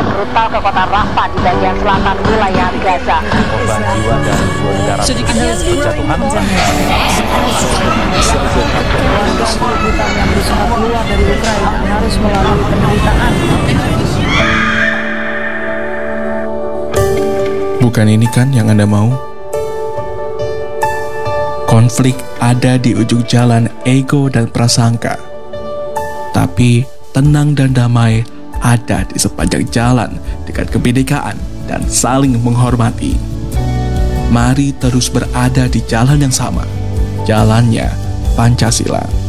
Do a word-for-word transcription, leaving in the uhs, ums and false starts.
serangan brutal ke kota Rafah di bagian selatan wilayah Gaza. Korban jiwa dan dua negara Sedikitnya berjatuhan. Warga sepuluh juta yang berusaha keluar dari Ukraina harus melalui penderitaan. Bukan ini kan yang Anda mau? Konflik ada di ujung jalan ego dan prasangka. Tapi tenang dan damai ada di sepanjang jalan dengan kebinekaan dan saling menghormati. Mari terus berada di jalan yang sama. Jalannya Pancasila.